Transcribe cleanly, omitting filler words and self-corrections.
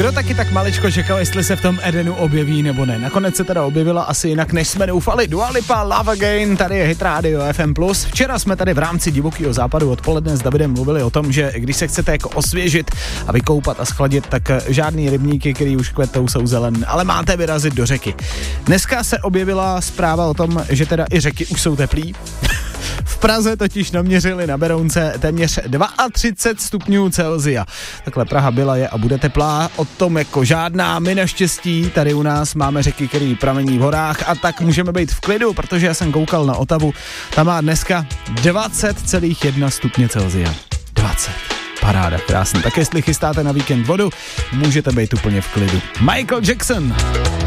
Kdo taky tak maličko čekal, jestli se v tom Edenu objeví nebo ne. Nakonec se teda objevila asi jinak, než jsme doufali. Dua Lipa, Love Again, tady je Hit Radio FM+. Včera jsme tady v rámci Divokého západu odpoledne s Davidem mluvili o tom, že když se chcete jako osvěžit a vykoupat a schladit, tak žádný rybníky, který už kvetou, jsou zelené, ale máte vyrazit do řeky. Dneska se objevila zpráva o tom, že teda i řeky už jsou teplý. V Praze totiž naměřili na Berounce téměř 32 stupňů Celsia. Takhle Praha byla, je a bude teplá, o tom jako žádná. My naštěstí tady u nás máme řeky, které pramení v horách, a tak můžeme být v klidu, protože já jsem koukal na Otavu, tam má dneska 20,1 stupně Celsia. 20. Paráda, krásně. Tak jestli chystáte na víkend vodu, můžete být úplně v klidu. Michael Jackson.